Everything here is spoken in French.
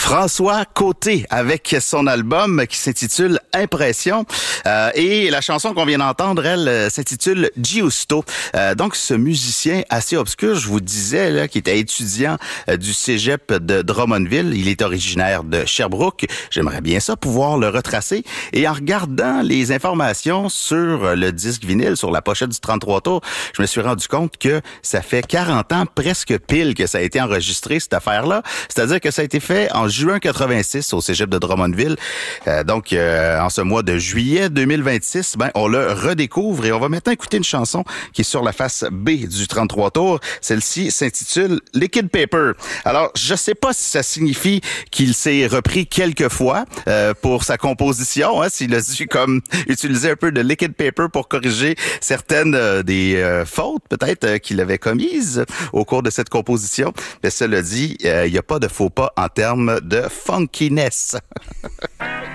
François Côté avec son album qui s'intitule Impression. Et la chanson qu'on vient d'entendre, elle, s'intitule Giusto. Donc, ce musicien assez obscur, je vous disais, là, qui était étudiant du cégep de Drummondville. Il est originaire de Sherbrooke. J'aimerais bien ça, pouvoir le retracer. Et en regardant les informations sur le disque vinyle, sur la pochette du 33 tours, je me suis rendu compte que ça fait 40 ans, presque pile, que ça a été enregistré, cette affaire-là. C'est-à-dire que ça a été fait en juin 86 au cégep de Drummondville. Donc, en ce mois de juillet 2026, on le redécouvre et on va maintenant écouter une chanson qui est sur la face B du 33 tours. Celle-ci s'intitule Liquid Paper. Alors, je sais pas si ça signifie qu'il s'est repris quelques fois pour sa composition, hein, s'il a dû comme utiliser un peu de liquid paper pour corriger certaines des fautes peut-être qu'il avait commises au cours de cette composition. Mais cela dit, il n'y a pas de faux pas en termes de funkiness.